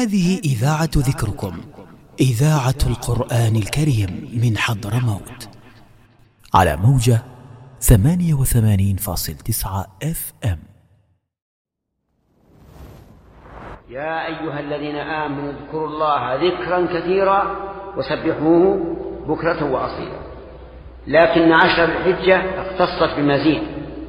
هذه إذاعة ذكركم، إذاعة القرآن الكريم من حضرموت، على موجة 88.9 FM. يا أيها الذين آمنوا اذكروا الله ذكرا كثيرا وسبحوه بكرة وأصيلا. لكن 10 ذي الحجة اختصت بمزيد،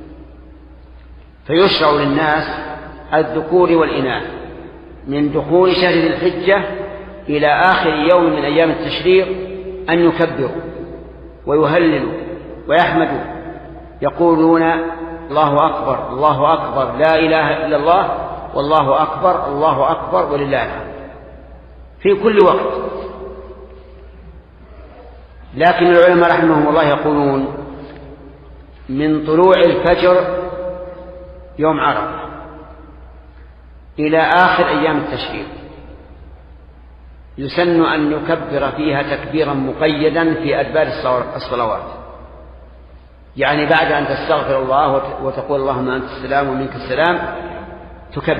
فيشرع للناس الذكور والإناث من دخول شهر ذي الحجة إلى آخر يوم من أيام التشريق أن يكبروا ويهللوا ويحمدوا، يقولون الله أكبر الله أكبر لا إله إلا الله والله أكبر الله أكبر ولله الحمد في كل وقت. لكن العلماء رحمهم الله يقولون من طلوع الفجر يوم عرفة إلى آخر أيام التشريق يسن أن يكبر فيها تكبيرا مقيدا في أدبار الصلوات، يعني بعد أن تستغفر الله وتقول اللهم أنت السلام ومنك السلام تكبر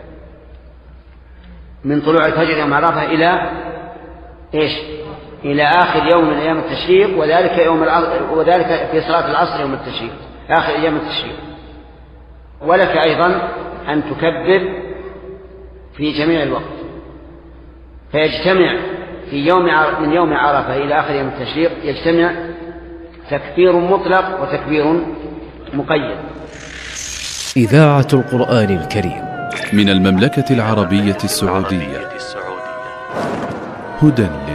من طلوع الفجر يوم عرفة إلى إيش؟ إلى آخر يوم من أيام التشريق، وذلك في صلاة العصر يوم التشريق آخر أيام التشريق. ولك أيضا أن تكبر في جميع الوقت، فيجتمع في من يوم عرفة إلى آخر يوم التشريق يجتمع تكبير مطلق وتكبير مقيد. إذاعة القرآن الكريم من المملكة العربية السعودية، هدى